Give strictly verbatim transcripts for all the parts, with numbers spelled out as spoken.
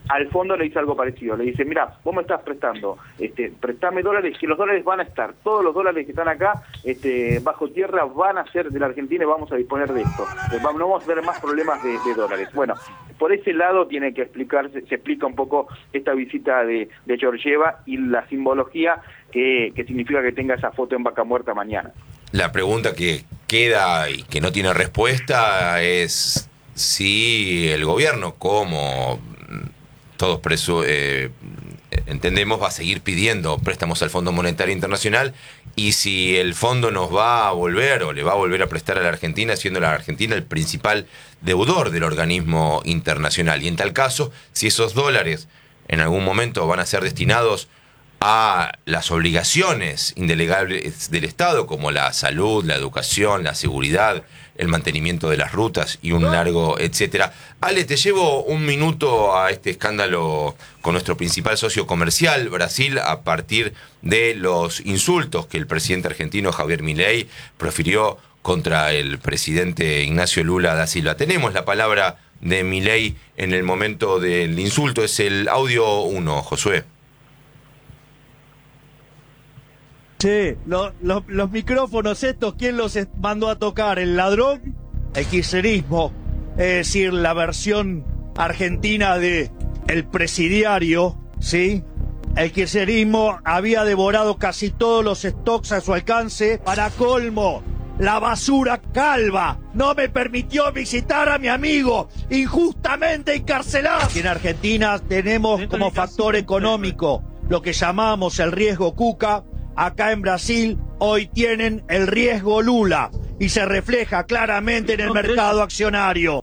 al fondo le dice algo parecido, le dice, mira, vos me estás prestando, este, prestame dólares, que los dólares van a estar, todos los dólares que están acá, este, bajo tierra, van a ser de la Argentina y vamos a disponer de esto, no vamos a tener más problemas de, de dólares. Bueno, por ese lado tiene que explicarse, se explica un poco esta visita de, de Georgieva y la simbología que, que significa que tenga esa foto en Vaca Muerta mañana. La pregunta que queda y que no tiene respuesta es si el gobierno, como todos preso, eh, entendemos, va a seguir pidiendo préstamos al Fondo Monetario Internacional, y si el fondo nos va a volver o le va a volver a prestar a la Argentina, siendo la Argentina el principal deudor del organismo internacional. Y en tal caso, si esos dólares en algún momento van a ser destinados a las obligaciones indelegables del Estado, como la salud, la educación, la seguridad, el mantenimiento de las rutas y un largo etcétera. Ale, te llevo un minuto a este escándalo con nuestro principal socio comercial, Brasil, a partir de los insultos que el presidente argentino Javier Milei profirió contra el presidente Ignacio Lula da Silva. Tenemos la palabra de Milei en el momento del insulto, es el audio uno, Josué. Che, lo, lo, los micrófonos estos, ¿quién los mandó a tocar? ¿El ladrón? El kirchnerismo, es decir, la versión argentina de el presidiario, ¿sí? El kirchnerismo había devorado casi todos los stocks a su alcance. Para colmo, la basura calva no me permitió visitar a mi amigo injustamente encarcelado. Y en Argentina tenemos como factor económico lo que llamamos el riesgo Cuca. Acá en Brasil hoy tienen el riesgo Lula y se refleja claramente en el mercado accionario.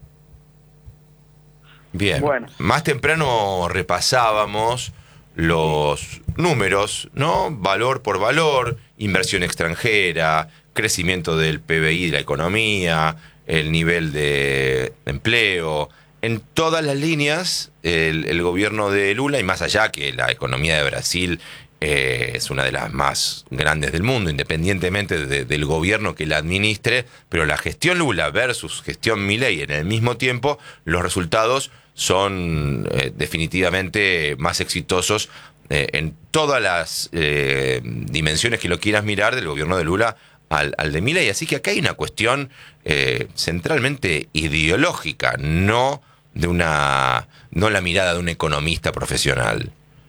Bien, bueno. Más temprano repasábamos los números, ¿no? Valor por valor, inversión extranjera, crecimiento del P B I de la economía, el nivel de empleo. En todas las líneas, el, el gobierno de Lula, y más allá que la economía de Brasil Eh, es una de las más grandes del mundo, independientemente de, del gobierno que la administre, pero la gestión Lula versus gestión Milei en el mismo tiempo, los resultados son eh, definitivamente más exitosos eh, en todas las eh, dimensiones que lo quieras mirar, del gobierno de Lula al, al de Milei. Así que acá hay una cuestión eh, centralmente ideológica, no de una, no la mirada de un economista profesional.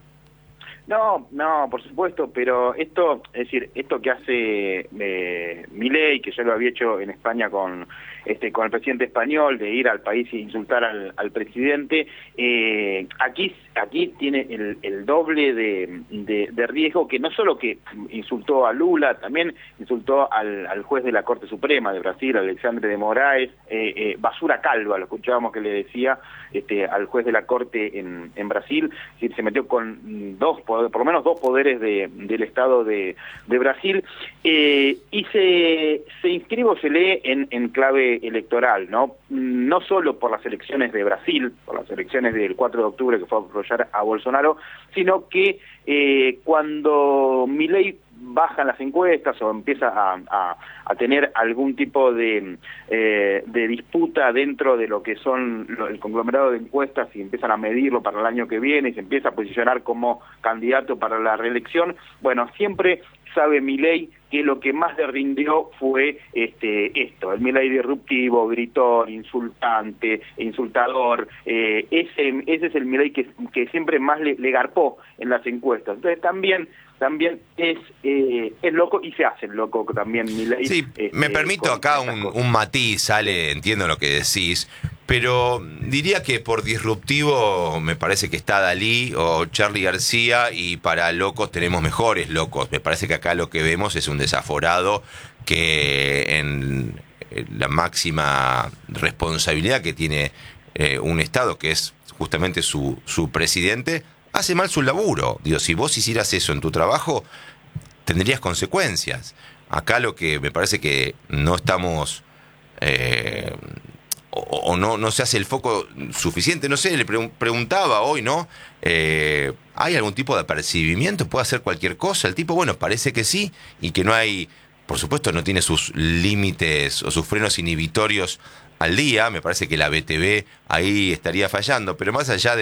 No, no, por supuesto, pero esto, es decir, esto que hace eh, Milei, que ya lo había hecho en España con este con el presidente español, de ir al país e insultar al, al presidente, eh, aquí aquí tiene el, el doble de, de, de riesgo, que no solo que insultó a Lula, también insultó al, al juez de la Corte Suprema de Brasil, Alexandre de Moraes, eh, eh, basura calva, lo escuchábamos que le decía este, al juez de la Corte en, en Brasil, es decir, se metió con dos por lo menos dos poderes de, del Estado de, de Brasil, eh, y se, se inscribe o se lee en, en clave electoral, ¿no? No solo por las elecciones de Brasil, por las elecciones del cuatro de octubre que fue a apoyar a Bolsonaro, sino que eh, cuando Milei baja en las encuestas o empieza a, a, a tener algún tipo de, eh, de disputa dentro de lo que son lo, el conglomerado de encuestas, y empiezan a medirlo para el año que viene y se empieza a posicionar como candidato para la reelección, bueno, siempre sabe Milei que lo que más le rindió fue este esto, el Milei disruptivo, gritón, insultante, insultador, eh, ese, ese es el Milei que, que siempre más le, le garpó en las encuestas. Entonces también también es eh, es loco y se hace loco también Milei. Sí, este, me permito acá un, un matiz, Ale, entiendo lo que decís, pero diría que por disruptivo me parece que está Dalí o Charly García, y para locos tenemos mejores locos. Me parece que acá lo que vemos es un desaforado que en la máxima responsabilidad que tiene eh, un Estado, que es justamente su, su presidente, hace mal su laburo. Digo, si vos hicieras eso en tu trabajo, tendrías consecuencias. Acá lo que me parece que no estamos... Eh, o, o no, no se hace el foco suficiente, no sé, le pre preguntaba hoy, ¿no? Eh, ¿hay algún tipo de apercibimiento? ¿Puede hacer cualquier cosa? El tipo, bueno, parece que sí, y que no hay, por supuesto, no tiene sus límites o sus frenos inhibitorios al día. Me parece que la B T V ahí estaría fallando, pero más allá de